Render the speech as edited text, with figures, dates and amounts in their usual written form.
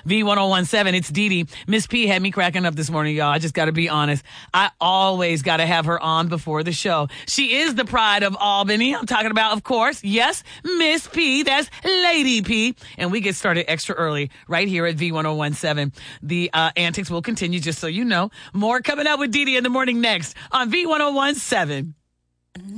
V1017, it's Dee Dee. Miss P had me cracking up this morning, y'all. I just got to be honest. I always got to have her on before the show. She is the pride of Albany. I'm talking about, of course, yes, Miss P. That's Lady P. And we get started extra early right here at V1017. The antics will continue, just so you know. More coming up with Dee Dee in the morning next on V1017.